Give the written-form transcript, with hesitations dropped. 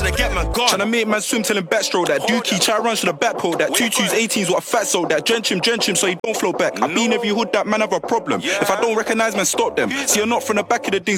till they get man gone. Tryna make man swim till him backstroke that. Dookie, try run to the back pole that. 2-2s, 18s, what a fat soul that. Drench him so he don't flow back. I been every hood that man have a problem. If I don't recognise man, stop them. See, you're not from the back of the things.